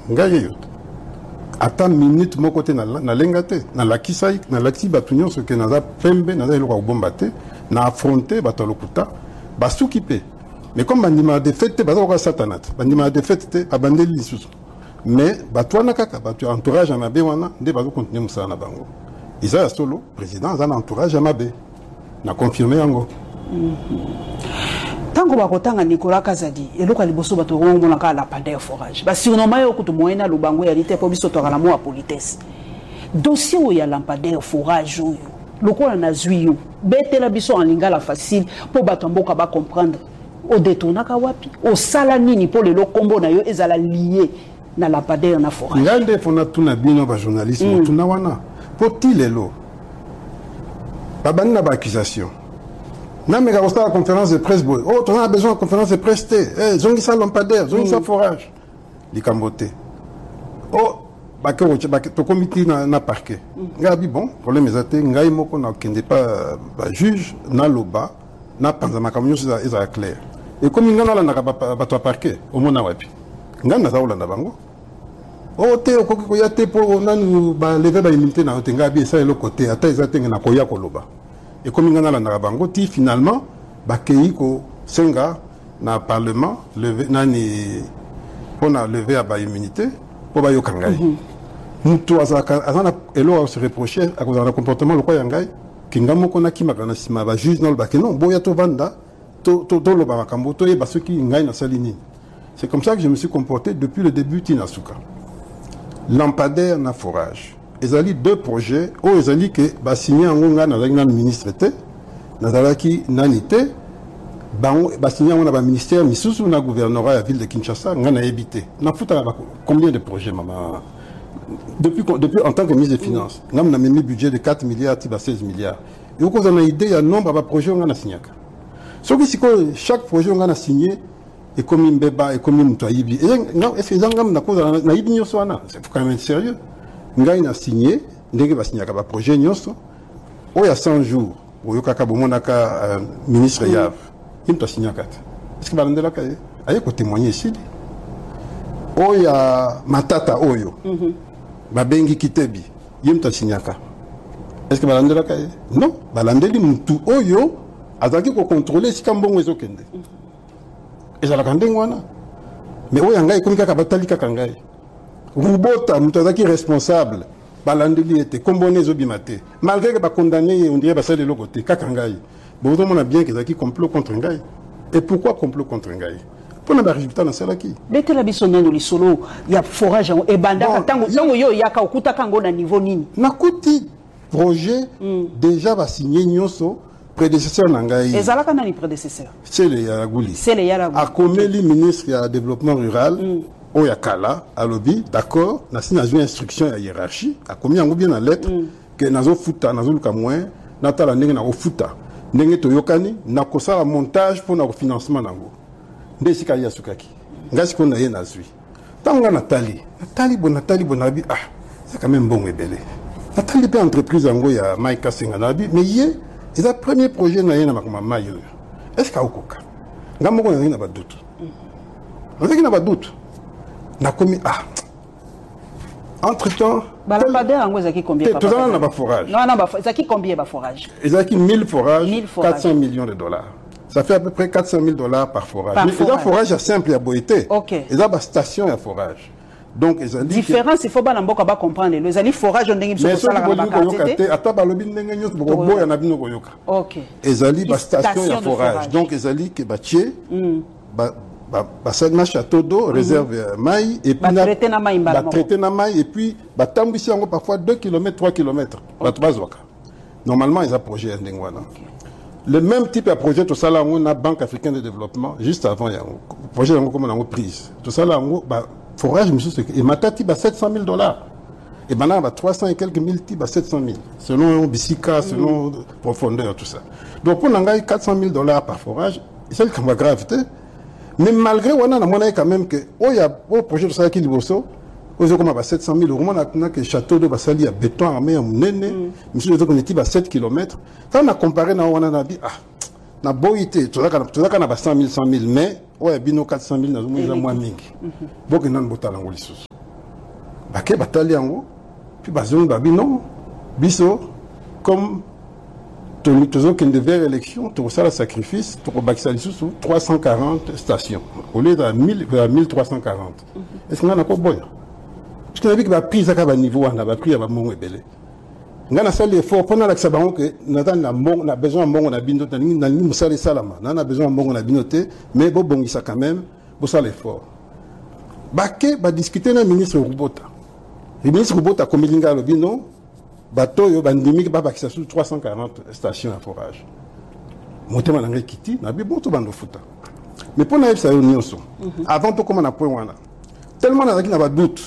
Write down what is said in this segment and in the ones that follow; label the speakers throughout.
Speaker 1: ngai yo ata minute mon côté na lengate na lakisai na laki batunyo ce que naza pembe naza eloko bomba te na affronter batalokuta basukipe mais comme bandima défaite baza ko satanat bandima défaite abandeli lisusu mais batwana kaka batu entourage na be wana nde bazo continuer musala na bango isa solo président za na entourage na be na confirmer yango
Speaker 2: tango bakotanga Nicolas Kazadi eloko liboso bato ngomona ka la Lampadaire forage ba surnommer yo kutu moyena lubango ya lite po biso to kala mo a politesse dossier o ya Lampadaire forage yo lokola na zwiyo betela biso en lingala facile po bato mboka ba comprendre o detonaka wapi o sala nini po le kombo na yo ezala lié na Lampadaire na forage
Speaker 1: ngande fona tuna bino ba journalisme tuna wana po tilelo babana ba accusation. Non, mais quand on a la conférence de presse, oh, on a besoin de conférence de presse, zongisa Lampadaire, zongisa forage, les cambotés. Oh, to comité na parquet. Ngabi bon, problème est ngai moko na kende pas juge na loba na panzama kamyo ça clair. Et comme ngana la na ba to parquet, au mona wapi. Ngana za ulanda bango. Oh, te okoki ko ya te po nanu ba lever ba immunité na ngabi ça le côté ata ezate na koya ko loba. Et comme il y a la bango, finalement, Bakeiko Senga, dans le Parlement, on a levé à la immunité pour Bayo Kangai. Nous, on se reprochait à cause du comportement de Yangai, Kingamo Konaki Maganasima, va juge dans le bac. Non, Boyato Vanda, Tolo Barakambo, Toye Basuki, Ngai na Salini. C'est comme ça que je me suis comporté depuis le début Tinasuka. Lampadaire na forage. Ils ont deux projets. Oh, ils ont dit que bah signé en Gonga dans le ministre était, dans la qui nanité, bah signé en un ministère, mais sous un gouvernorat à la ville de Kinshasa, on a évité. On a foutu combien de projets, maman? Depuis en tant que ministre des Finances, on a mis un budget de 4 milliards, 16 milliards. Et au cas où on a idée, il y a un nombre de projets qu'on a signé. Sauf que chaque projet qu'on a signé est comme une béba, est comme une toibi. Et est-ce que on a idée c'est quand même sérieux. Ngai na signé, ndenge ba signé ka projet nyonso. O ya 100 jours, o yokaka bomonaka ministre Yav. Il t'a signé kat. Est-ce que ba ndela ka aye ko témoigner ici? O ya matata oyo. Ba bengi kitebi. Il t'a signé ka. Est-ce que ba ndela ka? Non, ba landeli mutu oyo azaki ko contrôler si kambongo ezokende. Ezala kandengwana. Mais o ya ngai komika ka batali ka ngai. Rubota, Moutazaki responsable, Balandeli était comboné Zobimate. Malgré que condamné, on dirait que c'est de l'autre côté, Kakangaï. Bon, on a bien qu'ils ont complot contre Ngaï. Et pourquoi complot contre Ngaï? Pour le résultat dans celle qui.
Speaker 2: Bête la bisonne dans les solos, il y a forage et banda, tango yo yaka okuta kango na niveau nini.
Speaker 1: Nakuti projet déjà va signer Nyoso. Prédécesseur Nangaï.
Speaker 2: Et Zalaka n'a ni prédécesseur.
Speaker 1: C'est le Yaragouli.
Speaker 2: C'est le Yaragouli.
Speaker 1: A Komeli, ministre du développement rural. Oyakala, à lobby, d'accord, n'a signé une instruction à hiérarchie, a commis en bien la lettre, que nazo futa, nazo luka moins, natala nenge na futa, nenge to yokani, na kosa montage pour na financement nango. Ndesika ya sukaki. Ngasi ko na ye na zui. Tanga Nathalie bonabi, ah, c'est quand même bon et belé. Nathalie pe entreprise nango ya Maïka Senganabi, mais yé, c'est le premier projet na ye na makoma mayo. Est-ce ka okoka? Ngamoko na ba doute. On n'a pas de doute. Na commis entre temps
Speaker 2: Lampadaire en zaki combien
Speaker 1: tout ça n'a pas forage
Speaker 2: non zaki combien ba forage
Speaker 1: zaki 1000 forages 400 millions de dollars ça fait à peu près 400 000 dollars par forage mais c'est un forage simple à boité et ça ba station à forage donc ils ont dit
Speaker 2: différence il faut pas n'importe quoi comprendre les ali forage on dingue
Speaker 1: mais ça la ba ata ba lobi ndenge nyos boko boya na bino koyoka ils ali ba station à forage donc ils ali que ba tié Basana château d'eau, réserve maï, et puis traité na maï, et puis tambisi yango parfois 2 km, 3 km. Normalement, ils ont projet Ndengwana. Le même type de projet, tout ça là, on a Banque africaine de développement, juste avant, il y a un projet comme on a prise. Tout ça là, forage, monsieur, et matati, 700 000 dollars. Et maintenant, 300 et quelques mille types, 700 000. Selon Bissika, selon profondeur, tout ça. Donc, pour n'engager 400 000 dollars par forage, c'est le cas gravité. Mais malgré, on a quand même que, il y a un projet de ça qui est au aux comme 700 000 euros, on a que château de Bassali à béton armé à Mounene, monsieur le on à 7 km. Quand on a comparé, on a dit, na boité, tout ça qu'on a 100 000, mais, ouais, bino 400 000, on a moins mingi. Bon, que non, botal en Golissus. Baké batali yango puis bazong babi non biso comme toujours qu'il devait élection tout ça le sacrifice pour bakisa sous 340 stations au lieu de 1340 est-ce qu'on a pas boya parce que avec ba prise à niveau on a pris à mon ebele ngana sali effort pendant la sabango que na besoin mbongo na bino na ni musale salama na besoin mbongo na binoté mais bo bongisa quand même bo ça l'effort baké ba discuter na ministre Rubota le ministre Rubota comme linga lo bino bateau yo bandimi ba bakisa sous 340 stations à forage motema na ngekiti na bi boto bando futa mais pour na ça yo nyonso avant to comme na point wana tellement na zaki na ba doute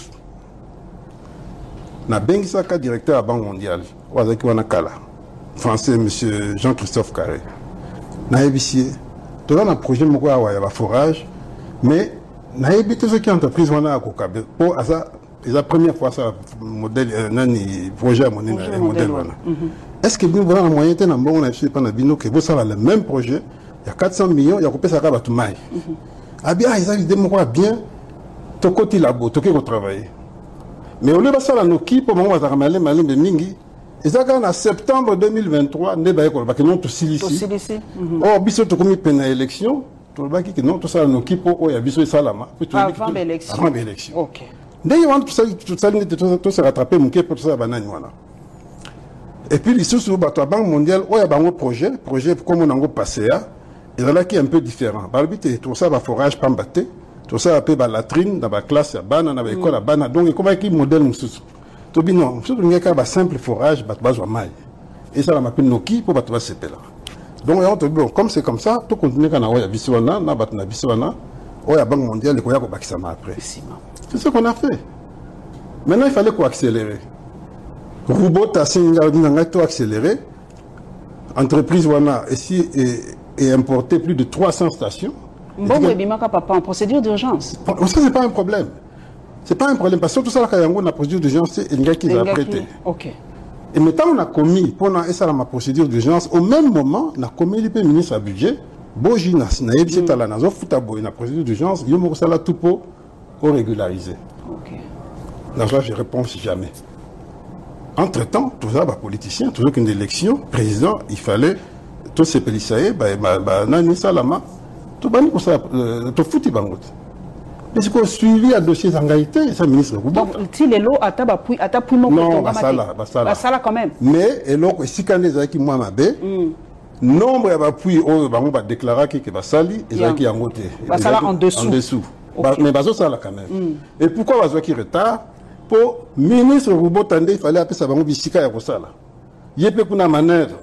Speaker 1: na bengisaka directeur à Banque mondiale wazaki wana kala français monsieur Jean-Christophe Carré na ebisie to na projet moko ya ba forage mais na ebité ce qui entreprise wana akokabe pour asa c'est la première fois ça modèle nani projet modèle wana est-ce que nous voilà moyen de bon on a fait pendant bino que vous ça le même projet il y a 400 millions il y a coupé ça ka batu mai ah bien ils ont idée moi bien to côté labo to que travailler mais au lieu de ça la noki pour moi ça malé de mingi et ça quand en septembre 2023 ne ba école parce que non tout silici oh biso to comme peine élection to ba qui que non tout ça la noki pour oh ya biso salama
Speaker 2: avant l'élection
Speaker 1: OK d'ailleurs tout ça se rattraper mon pour tout ça banane voilà et puis les sous bateau Banque mondiale oh ya bango projet comme on a passé et là qui est un peu différent balbité tout ça va forage pambaté tout ça appelé ba latrine dans la classe ya bana na ba école ya bana donc comment qui modèle mususu to bino surtout ngeka ba simple forage bato bazwa mai et ça la m'appelle noki pour bato ba sepela donc on te bon comme c'est comme ça tout continuer kana oya biswana na bato na biswana oya Banque mondiale ko ya ko bakisa ma après c'est ce qu'on a fait maintenant il fallait quoi accélérer Rubota singa dinanga to accélérer entreprise wana ici et importer plus de 300 stations.
Speaker 2: Bon, Bimaka papa en procédure d'urgence.
Speaker 1: Ça c'est pas un problème. C'est pas un problème parce que tout ça là quand la procédure d'urgence c'est une gars qui va prêter.
Speaker 2: OK.
Speaker 1: Et maintenant on a commis pendant et ça la procédure d'urgence au même moment on a commis le ministre à budget Bojina na yebisi tala na zo futa boy na procédure d'urgence yo mo sala tout pour régulariser.
Speaker 2: OK.
Speaker 1: Là je réponds jamais. Entre-temps, tout ça, politicien, toujours qu'une élection, président, il fallait tous ces policiers, nani salama, tout bani pour ça, tout foutu bangot. Mais c'est qu'on suivi à dossier d'engagité, ça ministre.
Speaker 2: Donc, si les lots à tapou
Speaker 1: non, basala
Speaker 2: quand même.
Speaker 1: Mais et l'autre, si quand les qui moi m'abé, nombre d'appui au bango va déclarer que basali et ça qui a monté.
Speaker 2: Basala en dessous.
Speaker 1: Mais baso ça là quand même. Et pourquoi baso qui retard? Pour ministre Rubotande, il fallait appeler ça bango bisika ya kosala. Yepe kuna manœuvre.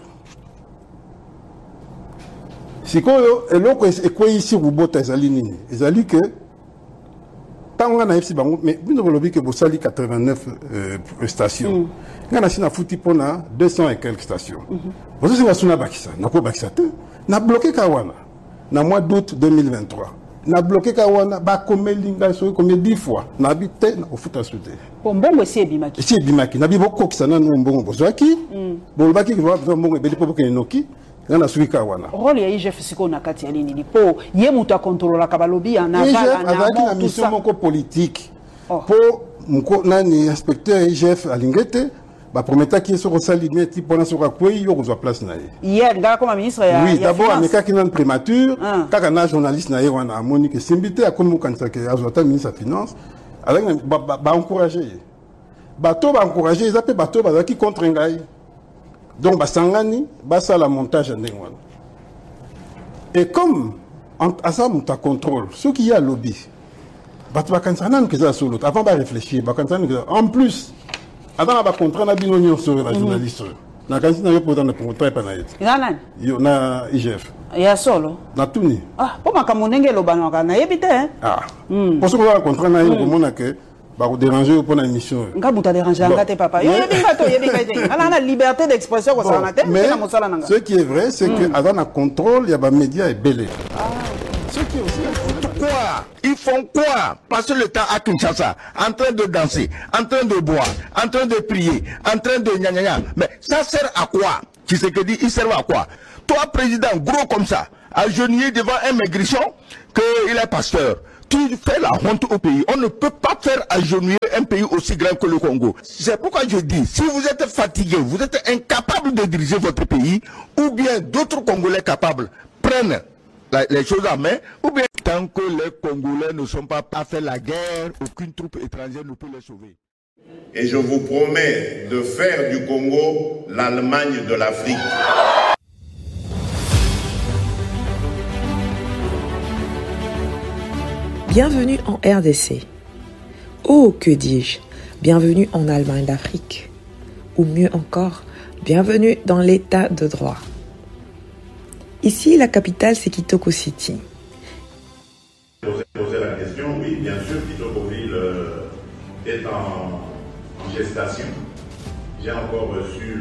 Speaker 1: Sikoyo eloko ekwe ici Rubota ezali nini? Ezali que tant on a ici bango mais bino bolobi que bosali 89 stations. Ngana sina futi pona 200 et quelques stations. Bozo singa suna bakisa, nako bakisa te. Na bloqué kawana na mois d'août 2023. Na bloqué kawana ba komelinga so comme 10 fois na habité na ofuta soute
Speaker 2: mbongo esi ebimaki
Speaker 1: na bibo kokisa na mbongo bozwaki bolobaki ki va mbongo ebeli po ke noki na suki kawana
Speaker 2: rôle ya IGF siko na kati ya nini po ye mutu a contrôler ka balobi na
Speaker 1: bala na mission moko politique po mko nani inspecteur IGF alingete ba prometa qui sur salimé type pour sur quoi yo ko place na
Speaker 2: hier ngaka comme ministre ya
Speaker 1: oui d'abord ameka qui nan prémature kaka na journaliste na wana amoni que simbité a comme kanisa que azota ministre de finance avec ba encourager bato ba encourager ils appellent bato ba qui contre ngai donc ba sangani ba ça la montage ndengwana et comme à ça mon contrôle ce qui y a lobby bato ba kanisa nan que ça solo avant ba réfléchir ba kanisa en plus avant ba contrat na bino nyonso la journaliste na kanisi na yo pour dans le contrat pa na yet yo na IGF
Speaker 2: ya solo
Speaker 1: na tuni
Speaker 2: po makamunenge lo banaka na yebite
Speaker 1: pour ce qu'on a contrat na yo komona que ba ko déranger pour na émission
Speaker 2: nga buta déranger ngate papa yo yebinga te ala na liberté d'expression ko sana te na mosala nanga
Speaker 1: ce qui est vrai c'est que avant na contrôle il y a ba médias et belé ce qui est aussi
Speaker 3: quoi? Ils font quoi? Passer le temps à Kinshasa, en train de danser, en train de boire, en train de prier, en train de gna gna gna. Mais ça sert à quoi? Tu sais que dit, il sert à quoi? Toi, président, gros comme ça, agenouillé devant un maigrichon, qu'il est pasteur. qui fait la honte au pays. On ne peut pas faire agenouiller un pays aussi grand que le Congo. C'est pourquoi je dis, si vous êtes fatigué, vous êtes incapable de diriger votre pays, ou bien d'autres Congolais capables prennent les choses en main, ou bien tant que les Congolais ne sont pas à faire la guerre, aucune troupe étrangère ne peut les sauver.
Speaker 4: Et je vous promets de faire du Congo l'Allemagne de l'Afrique.
Speaker 5: Bienvenue en RDC. Oh, que dis-je, bienvenue en Allemagne d'Afrique. Ou mieux encore, bienvenue dans l'état de droit. Ici, la capitale, c'est Kitoko City.
Speaker 4: Poser la question, oui, bien sûr, Kitokoville est en gestation. J'ai encore reçu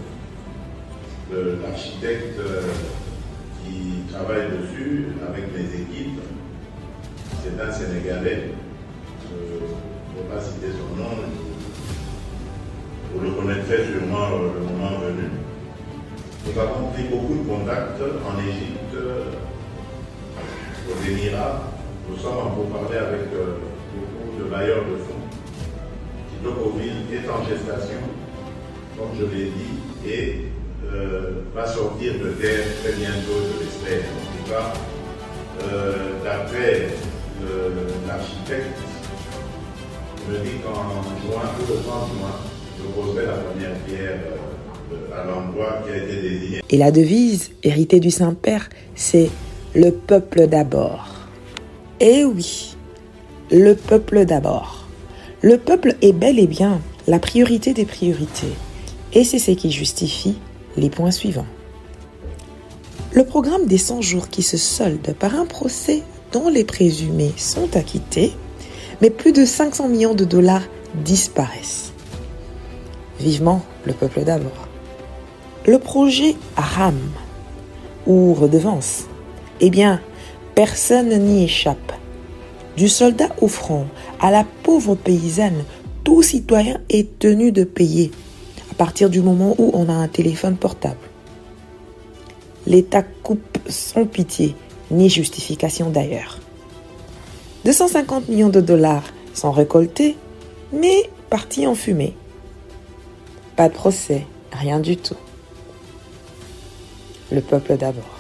Speaker 4: l'architecte qui travaille dessus avec mes équipes. C'est un Sénégalais. Je ne vais pas citer son nom. Vous le connaîtrez sûrement le moment venu. Nous avons pris beaucoup de contacts en Égypte, aux Émirats. Nous sommes en pourparlers avec beaucoup de bailleurs de fonds. Kitokoville est en gestation, comme je l'ai dit, et va sortir de terre très bientôt, je l'espère. En tout cas, d'après l'architecte, me dit qu'en juin, tout le 30 juin, je poserai la première pierre à l'endroit qui a été désigné.
Speaker 5: Et la devise, héritée du Saint-Père, c'est « Le peuple d'abord ». Eh oui, le peuple d'abord. Le peuple est bel et bien la priorité des priorités. Et c'est ce qui justifie les points suivants. Le programme des 100 jours qui se solde par un procès dont les présumés sont acquittés, mais plus de 500 millions de dollars disparaissent. Vivement le peuple d'abord. Le projet RAM, ou redevance, eh bien, personne n'y échappe. Du soldat au front à la pauvre paysanne, tout citoyen est tenu de payer à partir du moment où on a un téléphone portable. L'État coupe sans pitié, ni justification d'ailleurs. 250 millions de dollars sont récoltés, mais partis en fumée. Pas de procès, rien du tout. Le peuple d'abord.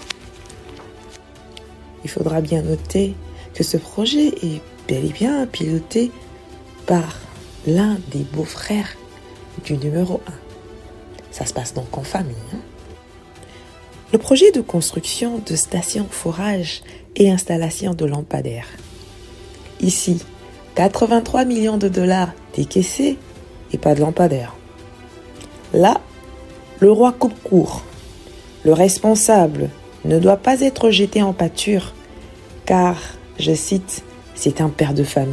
Speaker 5: Il faudra bien noter que ce projet est bel et bien piloté par l'un des beaux-frères du numéro 1. Ça se passe donc en famille. Le projet de construction de stations forage et installation de lampadaires. Ici, 83 millions de dollars décaissés et pas de lampadaires. Là, le roi coupe court. Le responsable ne doit pas être jeté en pâture car, je cite, c'est un père de famille.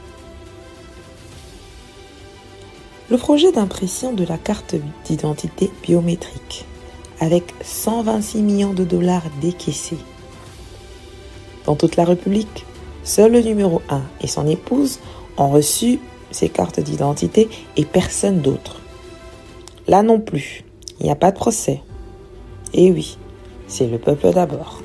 Speaker 5: Le projet d'impression de la carte d'identité biométrique avec 126 millions de dollars décaissés. Dans toute la République, seul le numéro 1 et son épouse ont reçu ces cartes d'identité et personne d'autre. Là non plus, il n'y a pas de procès. Et oui, c'est le peuple d'abord.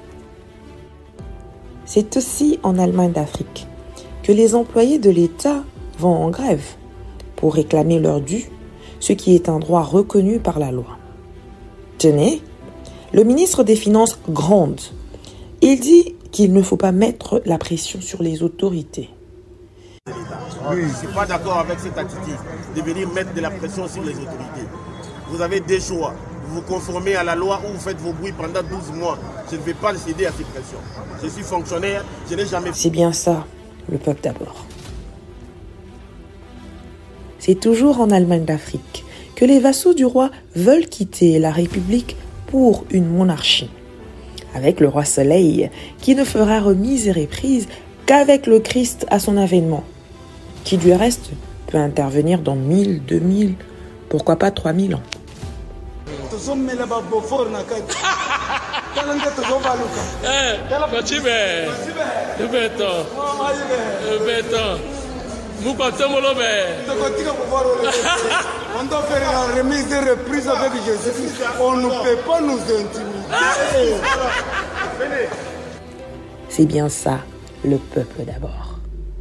Speaker 5: C'est aussi en Allemagne d'Afrique que les employés de l'État vont en grève pour réclamer leur dû, ce qui est un droit reconnu par la loi. Tenez, le ministre des Finances gronde. Il dit qu'il ne faut pas mettre la pression sur les autorités.
Speaker 6: Oui, je ne suis pas d'accord avec cette attitude de venir mettre de la pression sur les autorités. Vous avez des choix. Vous vous conformez à la loi ou vous faites vos bruits pendant 12 mois. Je ne vais pas céder à ces pressions. Je suis fonctionnaire, je n'ai jamais...
Speaker 5: C'est bien ça, le peuple d'abord. C'est toujours en Allemagne d'Afrique que les vassaux du roi veulent quitter la République pour une monarchie. Avec le roi Soleil, qui ne fera remise et reprise qu'avec le Christ à son avènement, qui du reste peut intervenir dans 1000, 2000, pourquoi pas 3000 ans.
Speaker 7: On doit faire la remise et reprise avec Jésus. On ne peut pas nous intimider.
Speaker 5: C'est bien ça, le peuple d'abord.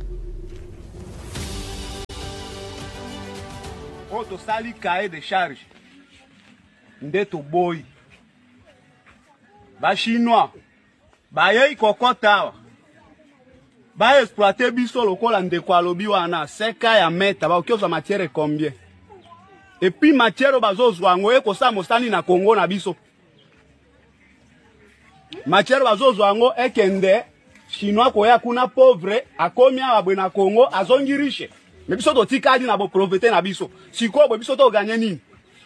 Speaker 8: Oto sali cahier de charge. Ndeto boy. Ba chinois. Ba yei kokota. Ba exploiter biso lokola ndeko alobi wana seka ya meta ba okioza matière combien. Et puis matière bazozwa ngo ekosa mosani na Congo na biso. Matière bazozwa ngo ekende chinois koya kuna pauvre akomi abwe na Congo azongi riche. Mais biso to tikadi na bo profiter na biso. Siko bo biso to gagner nini?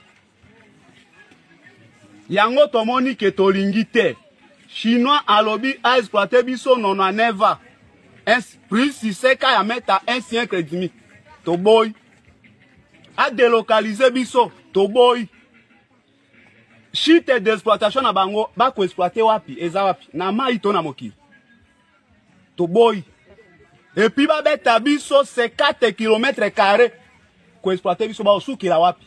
Speaker 8: Yango tomoni ke tolingi te. Chinois alobi a exploiter biso non neva. Plus si seka ya meta un siècle et demi. To boy. A délocaliser biso. To boy. Chite d'exploitation na bango ba ko exploiter wapi eza wapi na mai to na mokili. To boy. Et puis ba beta biso 4 km² ko exploiter biso ba osuki la wapi.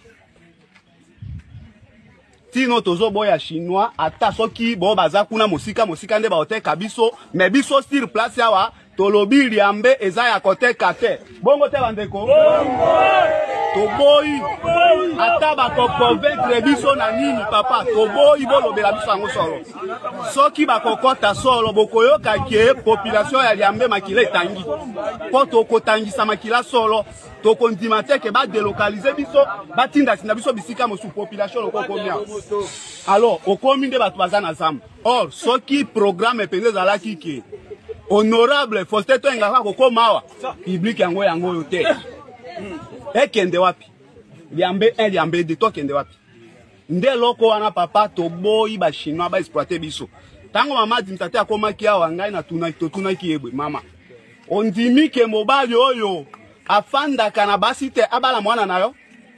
Speaker 8: Tino tozo boya chinois ata soki bo baza kuna mosika nde ba oteka biso mais biso sur place yawa tolobi liambe eza ya koteka te. Bongo te bandeko. To boy ata ba ko convaincre biso na nini papa to boy bolobela biso ango solo. Soki ba kokota solo bokoyoka ke population ya liambe makila etangi. Po to kotangisa makila solo to kondima te ke ba délocaliser biso ba tinda na biso bisika mo sous population loko combien. Alors okomi nde bato baza na zamba. Or soki programme pende zala kiki honorable Faustin Toengaka kokomawa public yango yote. Ekende wapi? Liambe 1 liambe 2 to kende wapi? Nde loko wana papa to boyi ba chinois ba exploiter biso. Tango mama dimtate akomaki awa ngai na tuna ki yebwe mama. Ondimi ke mobali oyo afanda kana basite abala mwana nayo.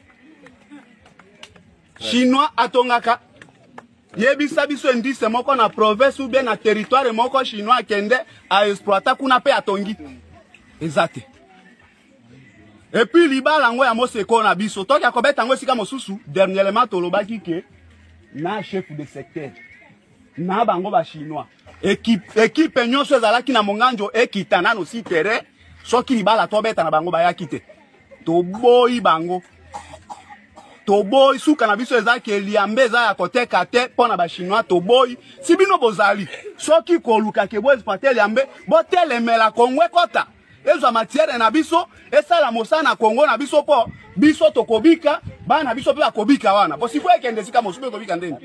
Speaker 8: Chinois atongaka yebisa biso ndise moko na province ou bien na territoire moko chinois kende a exploiter kuna pe atongi. Exacte. Et puis libala ngo ya moseko na biso toki akobeta ngo sika mosusu dernièrement tolobaki ke na chef de secteur na bango ba chinois équipe nyonso ezalaki na monganjo ekitana no si terrain soki libala tobeta na bango bayaki te to boyi bango to boy suka na biso ezaki liambe za ya koteka te pona ba chinois to boy sibino bozali soki koluka ke bo exploiter liambe bo telemela kongwe kota ezo matière na biso esala mosana Congo na biso po biso tokobika bana biso pe akobika wana bo siko ekende sika mosupe kobika ndeni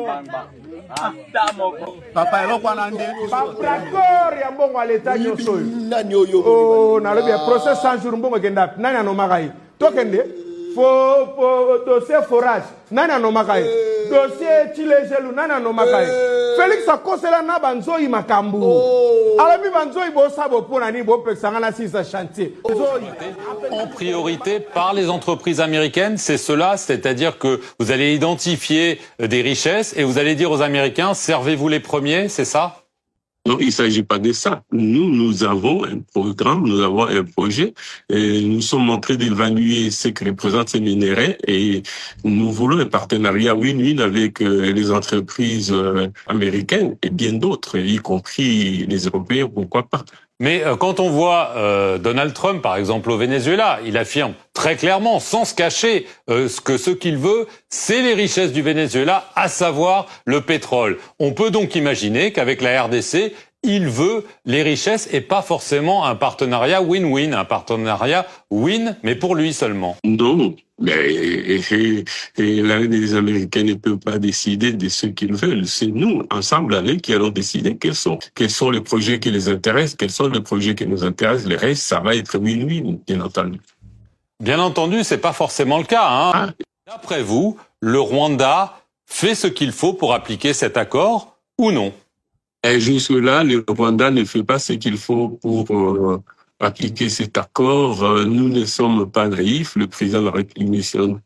Speaker 8: papa eloko wana nde
Speaker 9: d'accord ya mbongo aleta nyoso nani oyo oh na lobi process 100 jours mbongo kenda nani anomakai tokende fo dossier forage nani anomakai dossier chilejelu nani anomakai Félix akosela na banzoi makambu alami banzoi bo sabo pona ni bo pexanga na sisa chantier
Speaker 10: en priorité par les entreprises américaines, c'est cela, c'est-à-dire que vous allez identifier des richesses et vous allez dire aux Américains servez-vous les premiers, c'est ça?
Speaker 11: Non, il ne s'agit pas de ça. Nous avons un programme, nous avons un projet, et nous sommes en train d'évaluer ce que représentent ces minéraux et nous voulons un partenariat win-win avec les entreprises américaines et bien d'autres, y compris les Européens, pourquoi pas.
Speaker 10: Mais quand on voit Donald Trump, par exemple, au Venezuela, il affirme très clairement, sans se cacher, que ce qu'il veut, c'est les richesses du Venezuela, à savoir le pétrole. On peut donc imaginer qu'avec la RDC, il veut les richesses et pas forcément un partenariat win-win, un partenariat win, mais pour lui seulement.
Speaker 11: Non, mais les Américains ne peuvent pas décider de ce qu'ils veulent. C'est nous, ensemble avec, qui allons décider quels sont les projets qui les intéressent, quels sont les projets qui nous intéressent. Le reste, ça va être win-win, bien entendu.
Speaker 10: Bien entendu, c'est pas forcément le cas, hein. D'après vous, le Rwanda fait ce qu'il faut pour appliquer cet accord ou non?
Speaker 11: Et jusque-là, le Rwanda ne fait pas ce qu'il faut pour appliquer cet accord. Nous ne sommes pas naïfs. Le président de la République,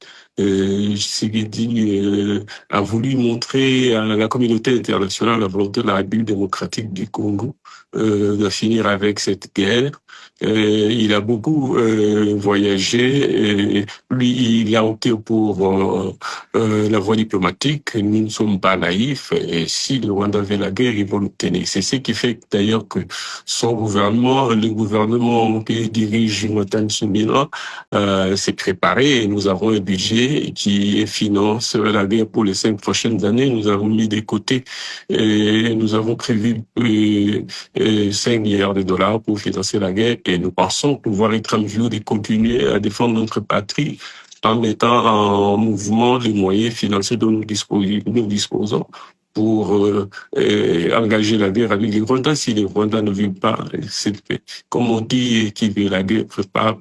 Speaker 11: Tshisekedi, a voulu montrer à la communauté internationale la volonté de la République démocratique du Congo de finir avec cette guerre. Il a beaucoup voyagé. Et lui, il a opté pour la voie diplomatique. Nous ne sommes pas naïfs. Et si le Rwanda veut la guerre, ils vont l'obtenir. C'est ce qui fait d'ailleurs que son gouvernement, le gouvernement qui dirige Jonathan Tsumila, s'est préparé. Et nous avons un budget qui finance la guerre pour les 5 prochaines années. Nous avons mis de côté et nous avons prévu 5 milliards de dollars pour financer la guerre. Et nous pensons pouvoir être en mesure de continuer à défendre notre patrie en mettant en mouvement les moyens financiers dont nous disposons pour engager la guerre avec les Rwandais. Si les Rwandais ne veulent pas cette paix, comme on dit, qui veut la guerre prépare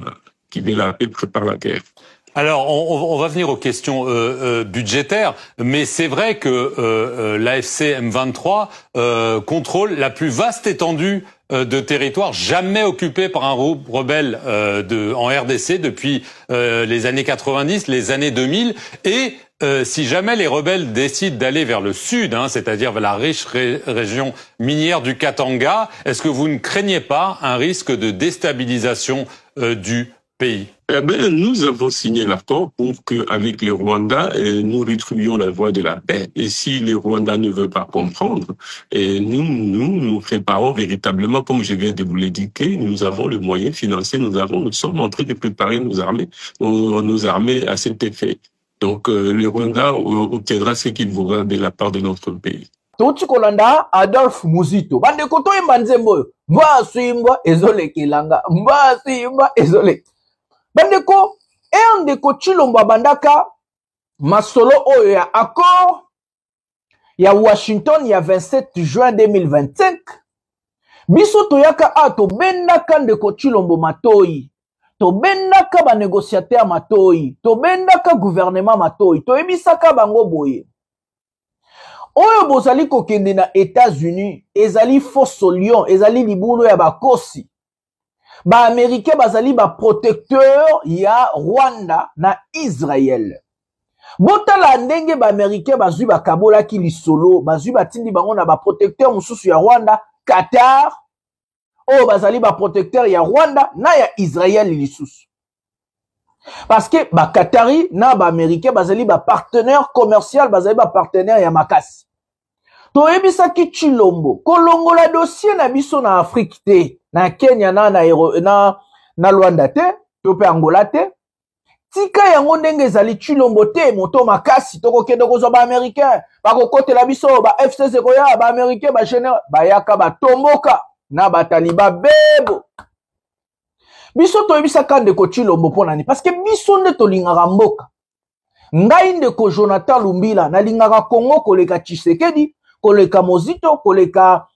Speaker 11: la guerre.
Speaker 10: Alors, on va venir aux questions budgétaires, mais c'est vrai que l'AFC M23 contrôle la plus vaste étendue de territoire jamais occupé par un groupe rebelle en RDC depuis les années 90, les années 2000, et si jamais les rebelles décident d'aller vers le sud, c'est-à-dire vers la riche région minière du Katanga, est-ce que vous ne craignez pas un risque de déstabilisation du pays?
Speaker 11: Eh ben, nous avons signé l'accord pour qu'avec les Rwandais, nous rétribuions la voie de la paix. Et si les Rwandais ne veulent pas comprendre, et nous préparons véritablement, comme je viens de vous l'indiquer, nous avons le moyen financier, nous sommes en train de préparer nos armées à cet effet. Donc, le Rwanda obtiendra ce qu'il voudra de la part de notre pays.
Speaker 12: Touti kolanda Adolphe Muzito. Bande koto imbanzembo. Mba suimba ezole kilanga. Mba suimba ezole. Bandeko, ndeko Tshilombo bandaka masolo oyo ya accord ya Washington ya 27 juin 2025. Biso toyaka ato bendaka ndeko Tshilombo matoi. To bendaka ba négociateur matoi. To bendaka gouvernement matoi. To ebisaka bango boye. Oyo bozali kokende na États-Unis, ezali fosso lion, ezali libulu ya bakosi. Ba Américain bazali ba protecteur ya Rwanda na Israël. Botala ndenge ba Américain bazui ba kabola ki lisolo, bazui batindi bango na ba protecteur mususu ya Rwanda, Qatar. Oh bazali ba protecteur ya Rwanda na ya Israël lisusu. Parce que ba Qatari na ba Américain bazali ba partenaire commercial, bazali ba partenaire ya makasi. To ebisaki Tshilombo, kolongola dossier na biso na Afrique te. Na Kenya na Rwanda te, to pe Angola te. Tika yango ndenge ezali Tshilombo te, moto makasi toko kende kozwa ba Américain, ba kokotela biso ba FCC koya ba Américain ba général, ba yaka ba tomboka na ba taliba bebo. Biso to ebisaka ndeko Tshilombo pona ni parce que biso nde to lingaka mboka. Ngai ndeko Jonathan Lumbila na lingaka Congo koleka Tshisekedi, koleka Mozito, koleka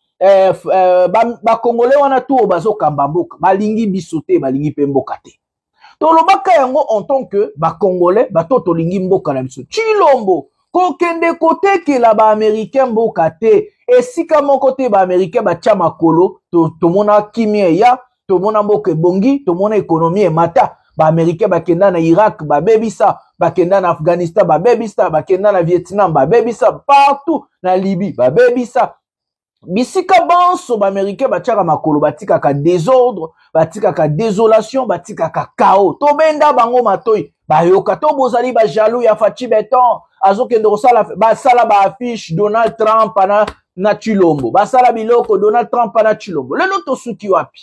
Speaker 12: ba Congolais wana tu bazo kamba mboka balingi biso te balingi pe mboka te to lobaka yango en tant que ba Congolais bato lingi mboka na biso Tshilombo kokende kotekela ba Américain mboka te esika moko te ba Américain ba tia makolo to mona kimia ya to mona mboka bongi to mona économie mata ba Américain bakenda na Irak ba bebisa bakenda na Afghanistan ba bebisa bakenda na Vietnam ba bebisa partout na Libye ba bebisa. Bisika banso ba Américain batiaka makolo batikaka désordre, batikaka désolation, batikaka chaos. To benda bango matoi, ba yoka to bozali ba jaloux ya Fachi Beton, azokende kosala ba sala ba affiche Donald Trump na Tshilombo. Ba sala biloko Donald Trump na Tshilombo. Lelo to suki wapi?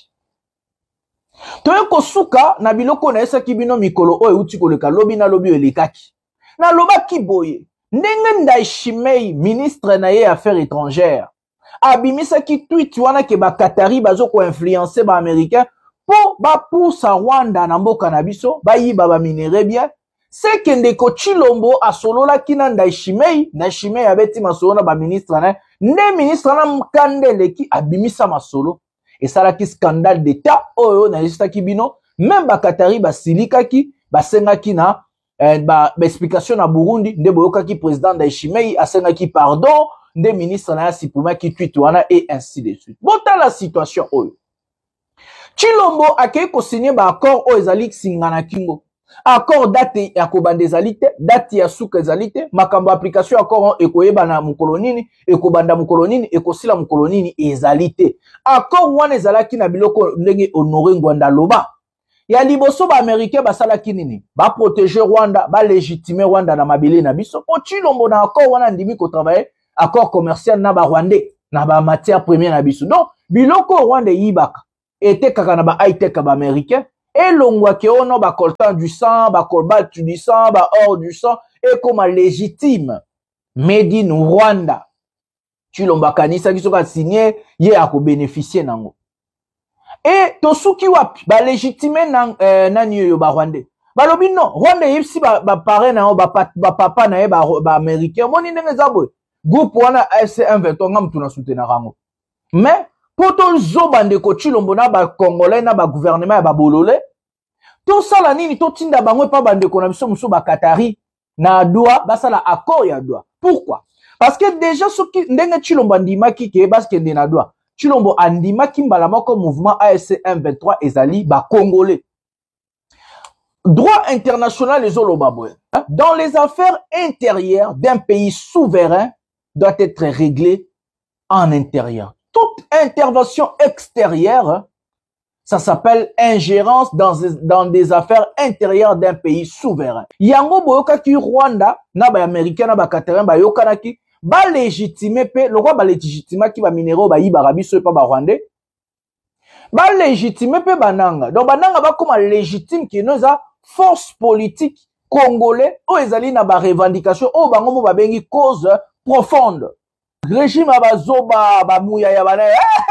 Speaker 12: To yeko suka na biloko na esaki bino mikolo oyo uti koleka lobi na lobi elekaki. Na lobaki boye, ndenge Ndayishimiye ministre na ye affaires étrangères. Abimisa ki tweet wana ke ba Qatari bazo ko influencer ba Américain po ba poussa Rwanda na mboka na biso ba yiba ba minere bien c'est que ndeko Tshilombo asolola kina Ndayishimiye abeti masolo na ba ministre na ne ministre na mkandele ki abimisa masolo et ça la ki scandale d'état oyo na lista ki bino même ba Qatari ba silika ki ba senga ki na ba explication na Burundi nde boyoka ki président Ndayishimiye asenga ki pardon des ministres na sipuma qui tweet wana et ainsi de suite. Bota la situation oyo. Tshilombo akei ko signer ba accord o ezali singana kingo. accord date ya kobanda ezali te, date ya suka ezali te, makambo application accord ekoyeba na mokolo nini, ekobanda mokolo nini, ekosila mokolo nini ezali te. Accord wana ezalaki na biloko ndenge Honoré Ngwanda loba. Ya liboso ba américain basalaki nini? Ba protéger Rwanda, ba légitimer Rwanda na mabele na biso. Po Tshilombo na accord wana ndimi ko travailler accord commercial na ba Rwandais na ba matière première na biso. Donc biloko Rwanda yibaka était kaka na ba high tech ba américain et longwa ke ono ba coltan du sang, ba cobalt du sang, ba or du sang et comme légitime made in Rwanda. Tshilombo kanisa ki soka signé ye ako bénéficier nango. Et tosuki wapi ba légitimer nani yo ba Rwandais. Balobi non, Rwanda yipsi ba parrain na ba papa na ba américain moni ndenge zabwe. Groupe wana AFC M23 ngam tuna soutenir rango. Mais poto zobande ko Tshilombo na ba congolais na ba gouvernement ya ba bolole. To sala nini to tinda bangwe pa bande ko na biso muso ba Qatari na Doha basala accord ya Doha. Pourquoi? Parce que déjà soki ndenge Tshilombo ndimaki ke parce que na Doha. Tshilombo andimaki mbala moko mouvement AFC M23 ezali ba congolais. Droit international les olobabwe. Dans les affaires intérieures d'un pays souverain doit être réglé en intérieur. Toute intervention extérieure, ça s'appelle ingérence dans des affaires intérieures d'un pays souverain. Yango boyoka ki Rwanda, na ba américain, na ba Qatarin, ba yokanaki, ba légitimer pe, le roi ba légitimer ki ba minéraux ba yiba rabiso pa ba Rwandais. Ba légitimer pe bananga. Donc bananga ba comme légitime ki noza force politique congolais o ezali na ba revendication o bango mo ba bengi cause profonde. Régime abazoba bamouya ya bana.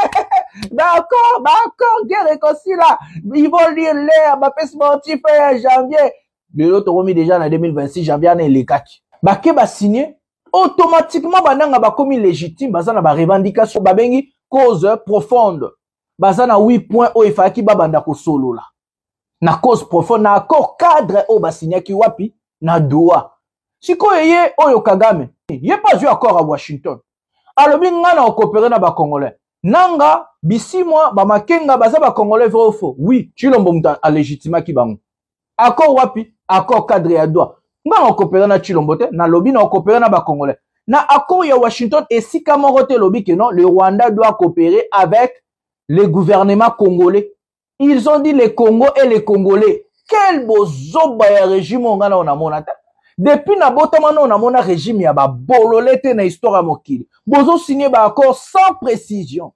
Speaker 12: D'accord, guerre réconcilie là. Ils vont lire l'air, ma paix sportif janvier. Le lot remis déjà en 2026 janvier na les kaki. Ba ke ba signé automatiquement bananga ba commis légitime bazana ba revendication ba bengi cause profonde. Bazana 8 points o ifaki ba banda ko solo là. Na cause profonde na accord cadre o ba signé ki wapi na Doha. Siko yeye oyo Kagame. Yé pas eu accord à Washington. Alobi ngana okopere na ba Congolais. Nanga bisi moi ba makenga baza ba Congolais vrai ou faux. Oui, Tshilombo muta a légitima ki bango. Accord wapi? Accord cadre ya Doha. Ngana okopere na Tshilombo te, na lobi na okopere na ba Congolais. Na accord ya Washington et si kamorote lobi que non, le Rwanda doit coopérer avec le gouvernement congolais. Ils ont dit les Congo et les Congolais. Quel beau zoba ya régime ngana on a monata. Depuis na botamano on a mona régime ya ba bololete na histoire mokili. Bozo signé ba accord sans précision.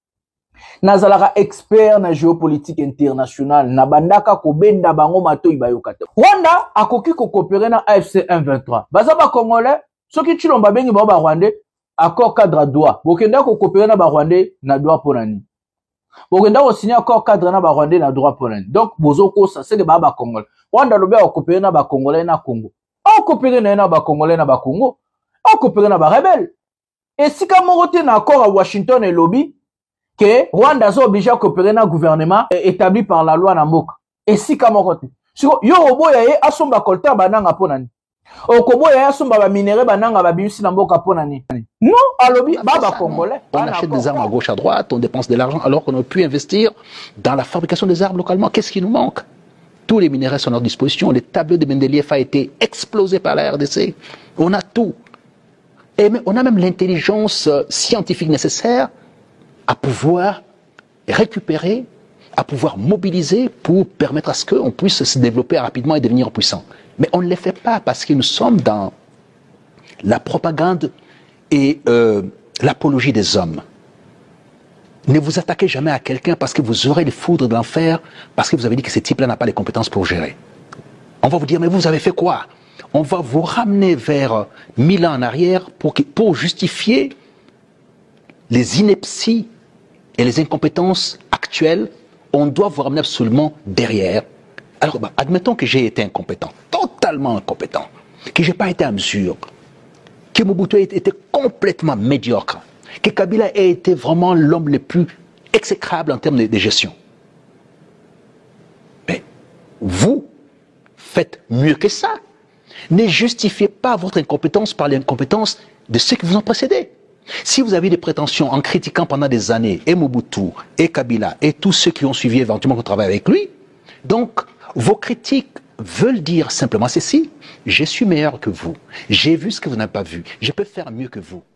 Speaker 12: Nazalaka expert na géopolitique internationale na bandaka ko benda bango matoi bayokate. Rwanda akoki ko coopérer na AFC M23. Baza ba Congolais, soki Tshilombo bengi ba Rwandais, accord cadre Doha. Bokenda ko coopérer na ba Rwandais na Doha ponani. Bokenda ko signer accord cadre na ba Rwandais na Doha ponani. Donc bozo ko ça c'est ba Congolais. Rwanda lobe ko coopérer na ba Congolais na Congo. On coopérer na ba Congolais na ba Congo. On coopérer na ba rebelle. Et si kamorote na accord à Washington et lobby que Rwanda sont obligés à coopérer na gouvernement établi par la loi na mboka. Et si kamorote. Siko yo oboya ye asomba kolta bananga ponani. Okoboya ye asomba ba minéraux bananga ba bimisi na mboka ponani. Non, à lobby ba Congolais.
Speaker 13: On achète des armes à gauche à droite, on dépense de l'argent alors qu'on aurait pu investir dans la fabrication des armes localement. Qu'est-ce qui nous manque? Tous les minéraux sont à notre disposition. Le tableau de Mendeleïev a été explosé par la RDC. On a tout. Et on a même l'intelligence scientifique nécessaire à pouvoir récupérer, à pouvoir mobiliser pour permettre à ce qu'on puisse se développer rapidement et devenir puissant. Mais on ne le fait pas parce que nous sommes dans la propagande et l'apologie des hommes. Ne vous attaquez jamais à quelqu'un parce que vous aurez les foudres de l'enfer, parce que vous avez dit que ce type-là n'a pas les compétences pour gérer. On va vous dire, mais vous avez fait quoi? On va vous ramener vers 1000 ans en arrière pour justifier les inepties et les incompétences actuelles. On doit vous ramener absolument derrière. Alors, admettons que j'ai été incompétent, totalement incompétent, que je n'ai pas été à mesure, que Mobutu était complètement médiocre, que Kabila ait été vraiment l'homme le plus exécrable en termes de gestion. Mais vous faites mieux que ça. Ne justifiez pas votre incompétence par l'incompétence de ceux qui vous ont précédé. Si vous avez des prétentions en critiquant pendant des années et Mobutu, et Kabila, et tous ceux qui ont suivi éventuellement votre travail avec lui, donc vos critiques veulent dire simplement ceci: je suis meilleur que vous, j'ai vu ce que vous n'avez pas vu, je peux faire mieux que vous.